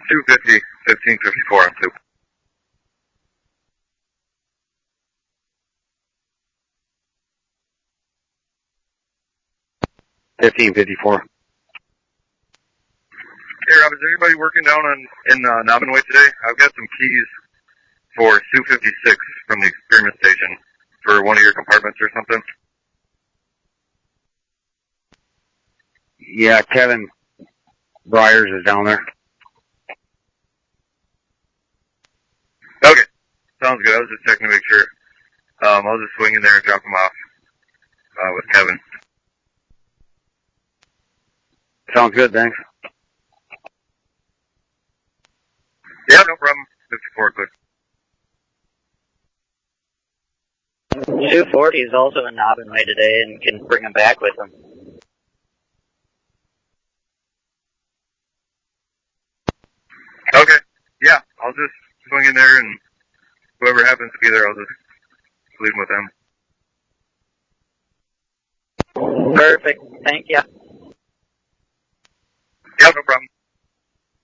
250, 1554 on Soup. $15.54. Hey Rob, is anybody working down in Nobbinway today? I've got some keys for Sioux 56 from the experiment station for one of your compartments or something. Yeah, Kevin Briers is down there. Okay, sounds good. I was just checking to make sure. I'll just swing in there and drop him off with Kevin. Sounds good, thanks. Yeah, no problem. 54, good. 240 is also in Nobbinway today and can bring him back with him. Okay, yeah, I'll just swing in there and whoever happens to be there, I'll just leave him with them. Perfect. Thank you. Yeah, no problem.